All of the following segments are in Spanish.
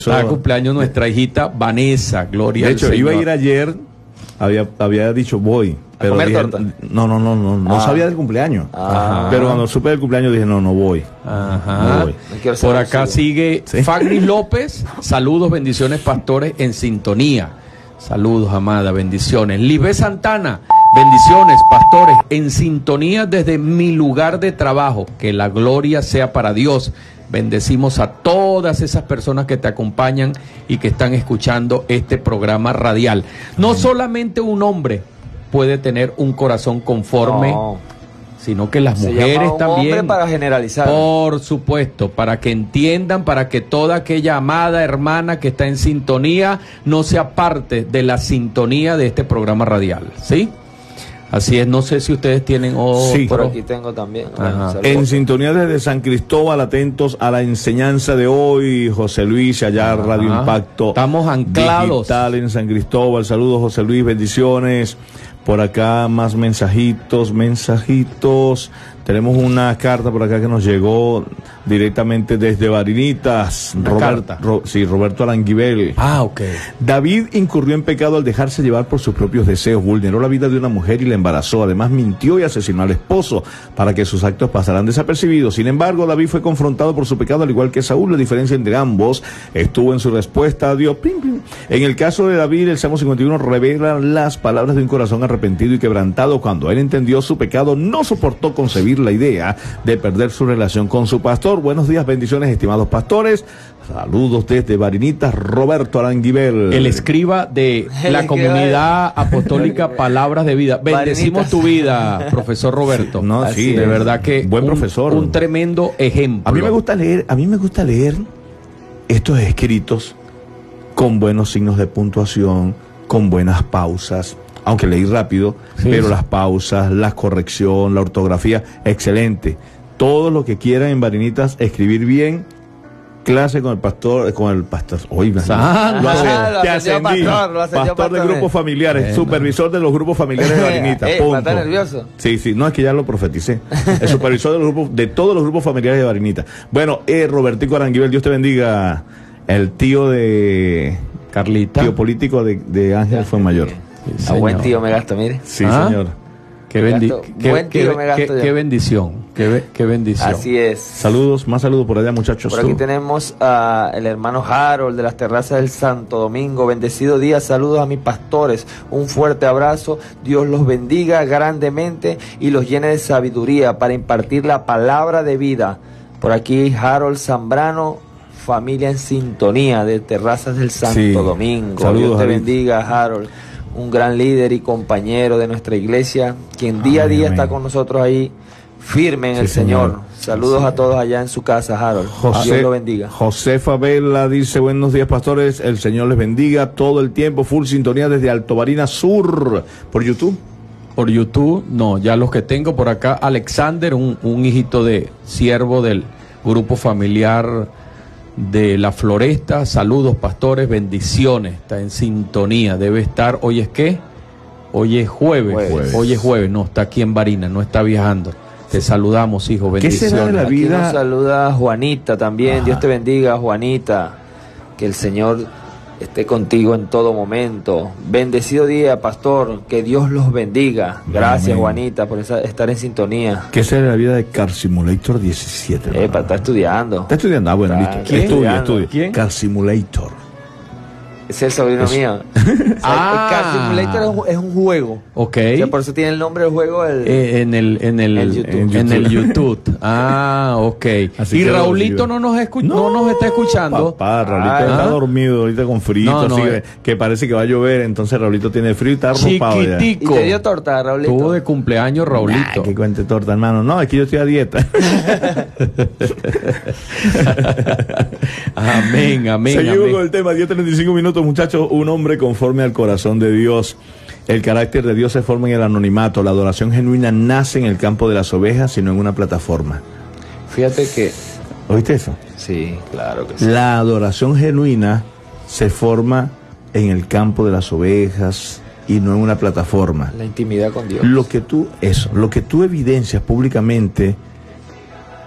Está de cumpleaños nuestra hijita Vanessa, gloria De al hecho, Señor. iba a ir ayer, había dicho voy. Pero comer dije, torta? No sabía del cumpleaños. Ajá. Pero cuando supe del cumpleaños dije, no voy. Ajá. No voy. No quiero Por ser acá abusivo. sigue Sí. Fagni López. Saludos, bendiciones, pastores en sintonía. Saludos, amada, bendiciones. Libé Santana, bendiciones, pastores en sintonía desde mi lugar de trabajo. Que la gloria sea para Dios. Bendecimos a todas esas personas que te acompañan y que están escuchando este programa radial. No solamente un hombre puede tener un corazón conforme, No. sino que las Se mujeres llama un también. hombre para generalizar. Por supuesto, para que entiendan, para que toda aquella amada hermana que está en sintonía no sea parte de la sintonía de este programa radial, ¿sí? Así es, no sé si ustedes tienen otro. Sí. Por aquí tengo también. Ajá. Saludos. En sintonía desde San Cristóbal, atentos a la enseñanza de hoy. José Luis, allá Ajá. Radio Impacto. Estamos anclados. Digital en San Cristóbal. Saludos, José Luis, bendiciones. Por acá más mensajitos. Tenemos una carta por acá que nos llegó directamente desde Barinitas. Una carta. Roberto Aranguibel. Ah, ok. David incurrió en pecado al dejarse llevar por sus propios deseos, vulneró la vida de una mujer y la embarazó, además mintió y asesinó al esposo para que sus actos pasaran desapercibidos. Sin embargo, David fue confrontado por su pecado al igual que Saúl. La diferencia entre ambos estuvo en su respuesta a Dios. En el caso de David, el Salmo 51 revela las palabras de un corazón arrepentido y quebrantado. Cuando él entendió su pecado, no soportó concebir la idea de perder su relación con su pastor. Buenos días, bendiciones, estimados pastores. Saludos desde Barinitas, Roberto Aranguibel. El escriba de El la escriba Comunidad Apostólica Palabras de Vida. Bendecimos Barinitas. tu vida, profesor Roberto. No, Así sí, de verdad que buen profesor. Un tremendo ejemplo. A mí me gusta leer estos escritos con buenos signos de puntuación, con buenas pausas, aunque leí rápido, Sí, pero sí. las pausas, la corrección, la ortografía, excelente. Todo lo que quieran en Barinitas escribir bien, clase con el pastor, oiga, Santo. lo Lo te ascendió ascendí, pastor, lo ascendió pastor de pastor. grupos familiares, Bueno. supervisor de los grupos familiares de Barinitas, punto. ¿Está nervioso? Sí, no, es que ya lo profeticé. El supervisor de los grupos, de todos los grupos familiares de Barinita. Bueno, Robertico Aranguibel, Dios te bendiga. El tío de Carlita. tío político de Ángel fue mayor. Sí, A buen señor. tío me gasto, mire. Sí, ¿Ah? señor. Qué, Gasto- buen tío me gasto yo. qué bendición. Qué bendición. Así es. Saludos, más saludos por allá, muchachos. Por aquí tenemos a el hermano Harold de las terrazas del Santo Domingo. Bendecido día, saludos a mis pastores. Un fuerte abrazo. Dios los bendiga grandemente y los llene de sabiduría para impartir la palabra de vida. Por aquí Harold Zambrano, familia en sintonía de terrazas del Santo Sí. Domingo. Saludos, Dios te David. bendiga, Harold. Un gran líder y compañero de nuestra iglesia, quien día a Amén, día amén. está con nosotros ahí, firme en Sí, el Señor. señor. Saludos a todos allá en su casa, Harold. Dios lo bendiga. Josefa Vela dice, buenos días, pastores. El Señor les bendiga todo el tiempo. Full sintonía desde Alto Barina Sur. Por YouTube. Por YouTube, no, ya los que tengo por acá, Alexander, un hijito de siervo del grupo familiar de La Floresta. Saludos, pastores, bendiciones. Está en sintonía, debe estar, ¿hoy es qué? Hoy es jueves. Jueves. Hoy es jueves, no, está aquí en Barina, no está viajando. Te saludamos, hijo, ¿Qué bendiciones. será de la Aquí vida? nos saluda Juanita también. Ajá. Dios te bendiga, Juanita. Que el Señor esté contigo en todo momento. Bendecido día, pastor. Que Dios los bendiga. Gracias, Amén. Juanita, por estar en sintonía. ¿Qué será de la vida de Car Simulator 17? hermano? Está estudiando. ¿Está estudiando? Ah, bueno, Está listo. Estudia. ¿Quién? Car Simulator. Es el sobrino mío. Ah. El Car Simulator es un juego. Ok. O sea, por eso tiene el nombre del juego. En el YouTube. en el YouTube. Ah, ok. Así Y que Raulito lo no nos está escuchando. Papá, Raulito Ah. está dormido ahorita con frío, No, no, así que parece que va a llover, entonces Raulito tiene frío y está arropado ya. ¿Y Chiquitico. te dio torta, Raulito? Tuvo de cumpleaños Raulito. Nah, que cuente torta, hermano. No, es que yo estoy a dieta. Amén, amén, Seguimos amén. con el tema, 10:35 minutos, muchachos. Un hombre conforme al corazón de Dios. El carácter de Dios se forma en el anonimato. La adoración genuina nace en el campo de las ovejas, sino en una plataforma. Fíjate que... ¿Oíste eso? Sí, claro que sí. La adoración genuina se forma en el campo de las ovejas y no en una plataforma. La intimidad con Dios. Lo que tú evidencias públicamente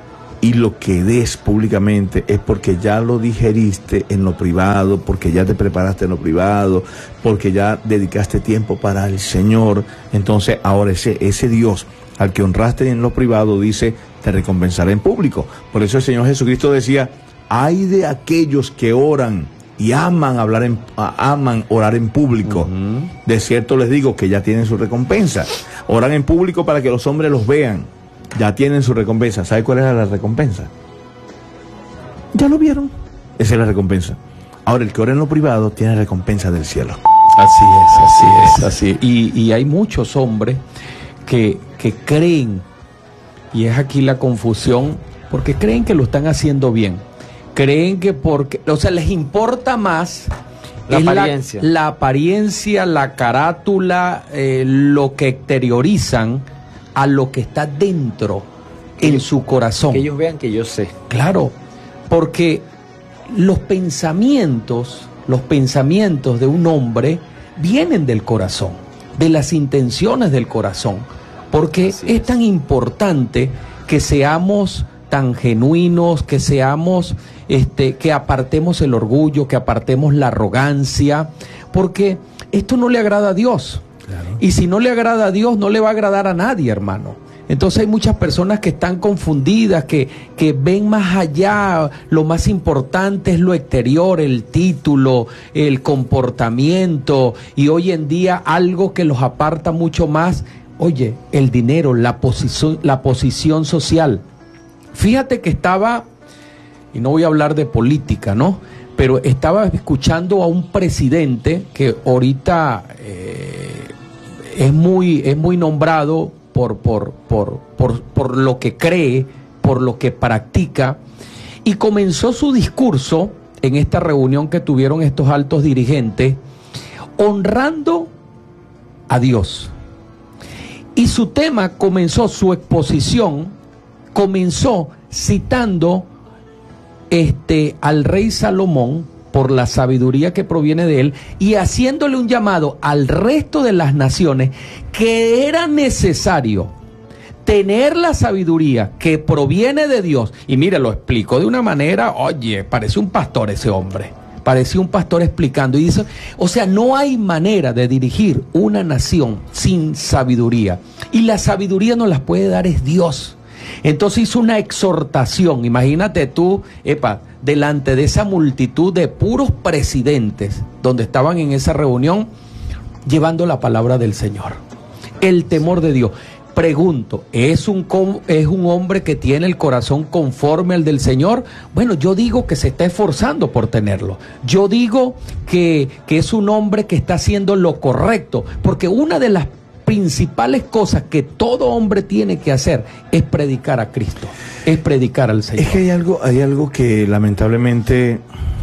y lo que des públicamente es porque ya lo digeriste en lo privado, porque ya te preparaste en lo privado, porque ya dedicaste tiempo para el Señor. Entonces ahora ese Dios al que honraste en lo privado dice, te recompensará en público. Por eso el Señor Jesucristo decía, ay de aquellos que oran y aman orar en público. De cierto les digo que ya tienen su recompensa. Oran en público para que los hombres los vean. Ya tienen su recompensa. ¿Sabe cuál era la recompensa? Ya lo vieron. Esa es la recompensa. Ahora, el que ora en lo privado tiene recompensa del cielo. Así es. Y hay muchos hombres que creen, y es aquí la confusión, porque creen que lo están haciendo bien. Creen que porque, o sea, les importa más la apariencia, la carátula, lo que exteriorizan a lo que está dentro en su corazón. Que ellos vean que yo sé. Claro, porque los pensamientos de un hombre vienen del corazón, de las intenciones del corazón, porque es tan importante que seamos tan genuinos, que seamos, que apartemos el orgullo, que apartemos la arrogancia, porque esto no le agrada a Dios. Claro. Y si no le agrada a Dios, no le va a agradar a nadie, hermano. Entonces hay muchas personas que están confundidas, que ven más allá. Lo más importante es lo exterior, el título, el comportamiento, y hoy en día algo que los aparta mucho más, oye, el dinero, la posición social. Fíjate que estaba, y no voy a hablar de política, ¿no?, pero estaba escuchando a un presidente que ahorita es muy nombrado por lo que cree, por lo que practica, y comenzó su discurso en esta reunión que tuvieron estos altos dirigentes, honrando a Dios. Y su tema comenzó, su exposición comenzó citando al rey Salomón por la sabiduría que proviene de él, y haciéndole un llamado al resto de las naciones que era necesario tener la sabiduría que proviene de Dios. Y mire, lo explicó de una manera, oye, parece un pastor ese hombre, parecía un pastor explicando, y dice, o sea, no hay manera de dirigir una nación sin sabiduría, y la sabiduría nos la puede dar es Dios. Entonces hizo una exhortación, imagínate tú, delante de esa multitud de puros presidentes, donde estaban en esa reunión, llevando la palabra del Señor, el temor de Dios. Pregunto, ¿es un hombre que tiene el corazón conforme al del Señor? Bueno, yo digo que se está esforzando por tenerlo. Yo digo que es un hombre que está haciendo lo correcto, porque una de las principales cosas que todo hombre tiene que hacer es predicar a Cristo, es predicar al Señor. Es que hay algo que lamentablemente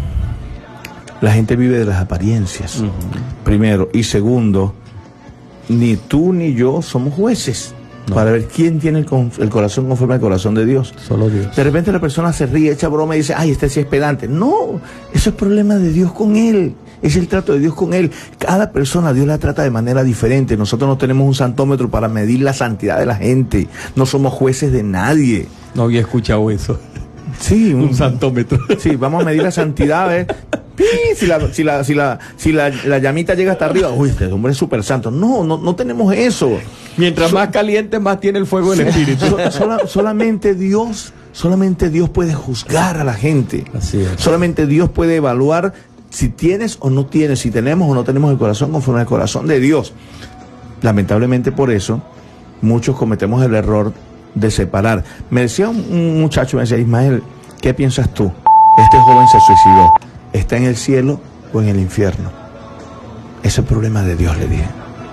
la gente vive de las apariencias, primero, y segundo, ni tú ni yo somos jueces para ver quién tiene el corazón conforme al corazón de Dios. Solo Dios. De repente la persona se ríe, echa broma y dice, ay, este sí es pedante. No, eso es problema de Dios con él. Es el trato de Dios con él. Cada persona Dios la trata de manera diferente. Nosotros no tenemos un santómetro para medir la santidad de la gente. No somos jueces de nadie. No había escuchado eso. Sí, un santómetro. Sí, vamos a medir la santidad. Si la llamita llega hasta arriba, uy, este hombre es súper santo. No tenemos eso. Mientras más caliente, más tiene el fuego del Espíritu. Solamente Dios puede juzgar a la gente. Así es. Solamente Dios puede evaluar si tienes o no tienes, si tenemos o no tenemos el corazón conforme al corazón de Dios. Lamentablemente por eso, muchos cometemos el error de separar. Me decía un muchacho, me decía, Ismael, ¿qué piensas tú? Este joven se suicidó. ¿Está en el cielo o en el infierno? Ese es el problema de Dios, le dije.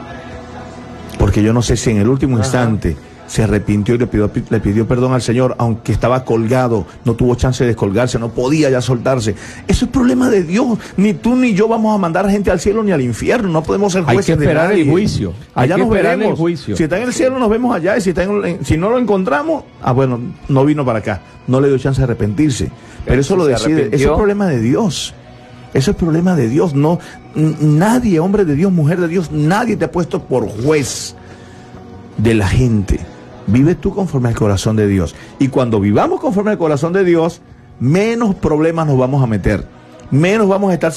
Porque yo no sé si en el último instante se arrepintió y le pidió perdón al Señor, aunque estaba colgado, no tuvo chance de descolgarse, no podía ya soltarse. Eso es problema de Dios. Ni tú ni yo vamos a mandar gente al cielo ni al infierno. No podemos ser jueces. Hay que esperar el juicio. Allá nos veremos. Si está en el cielo nos vemos allá, y si no lo encontramos, bueno, no vino para acá. No le dio chance de arrepentirse. Pero eso lo decide. Eso es problema de Dios. Eso es problema de Dios. No, nadie, hombre de Dios, mujer de Dios, nadie te ha puesto por juez de la gente. Vive tú conforme al corazón de Dios. Y cuando vivamos conforme al corazón de Dios, menos problemas nos vamos a meter. Menos vamos a estar